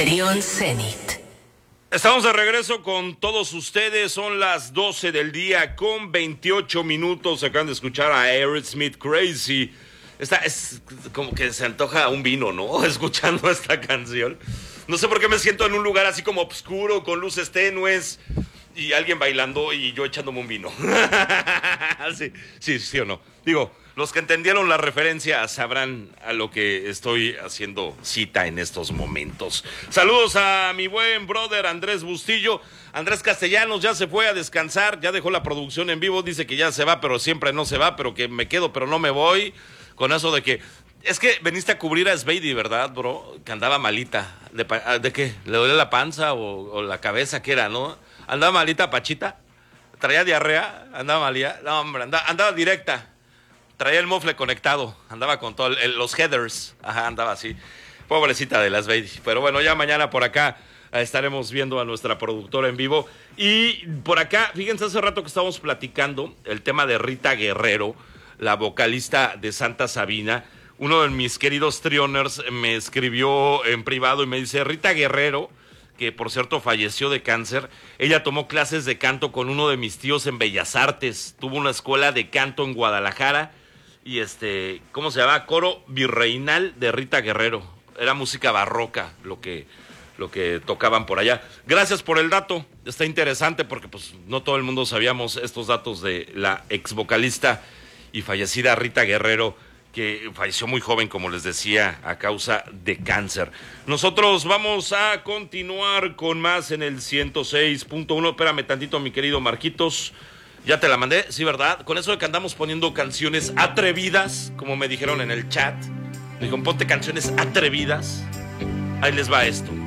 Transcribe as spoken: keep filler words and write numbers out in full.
Trión Zenit. Estamos de regreso con todos ustedes, son las doce del día con veintiocho minutos, acaban de escuchar a Aerosmith Crazy. Esta es como que se antoja un vino, ¿no? Escuchando esta canción. No sé por qué me siento en un lugar así como oscuro, con luces tenues y alguien bailando y yo echándome un vino. sí, sí, sí o no. Digo, los que entendieron la referencia sabrán a lo que estoy haciendo cita en estos momentos. Saludos a mi buen brother Andrés Bustillo. Andrés Castellanos ya se fue a descansar, ya dejó la producción en vivo, dice que ya se va, pero siempre no se va, pero que me quedo, pero no me voy. Con eso de que... Es que veniste a cubrir a Spady, ¿verdad, bro? Que andaba malita. ¿De, ¿de qué? ¿Le dolía la panza o, o la cabeza? ¿Qué era, no? ¿Andaba malita, Pachita? ¿Traía diarrea? ¿Andaba malía? No, hombre, andaba, andaba directa. Traía el mofle conectado. Andaba con todos los headers. Ajá, andaba así. Pobrecita de las Spady. Pero bueno, ya mañana por acá estaremos viendo a nuestra productora en vivo. Y por acá, fíjense, hace rato que estábamos platicando el tema de Rita Guerrero, la vocalista de Santa Sabina. Uno de mis queridos trioners me escribió en privado y me dice, Rita Guerrero, que por cierto falleció de cáncer, ella tomó clases de canto con uno de mis tíos en Bellas Artes, tuvo una escuela de canto en Guadalajara y este, ¿cómo se llama? Coro Virreinal de Rita Guerrero. Era música barroca lo que, lo que tocaban por allá. Gracias por el dato, está interesante porque pues no todo el mundo sabíamos estos datos de la ex vocalista y fallecida Rita Guerrero, que falleció muy joven, como les decía, a causa de cáncer. Nosotros vamos a continuar con más en el ciento seis punto uno. Espérame tantito, mi querido Marquitos. Ya te la mandé, sí, ¿verdad? Con eso de que andamos poniendo canciones atrevidas, como me dijeron en el chat. Me dijeron, ponte canciones atrevidas. Ahí les va esto.